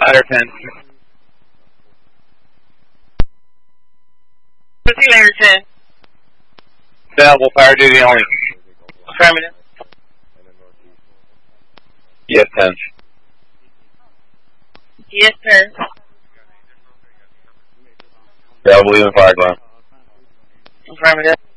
Ladder 10. Proceed, Ladder 10. Available, fire duty only. Affirmative. Yes, 10. Yes, 10. Available, even fire ground. Affirmative.